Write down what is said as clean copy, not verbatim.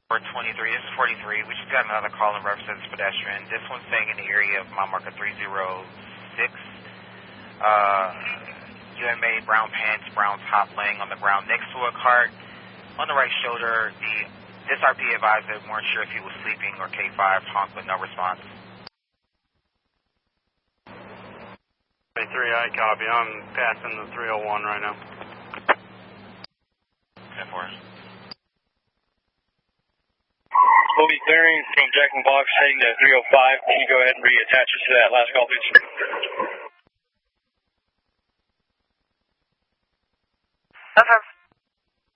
423, this is 43. We just got another call in reference to this pedestrian. This one's staying in the area of mile marker 306. UMA, brown pants, brown top, laying on the ground next to a cart. On the right shoulder, this RP advised they weren't sure if he was sleeping or K5, honked with no response. 3, I copy. I'm passing the 301 right now. 10-4. We'll be clearing from Jack in the Box heading to 305. Can you go ahead and reattach us to that last call, please? Okay.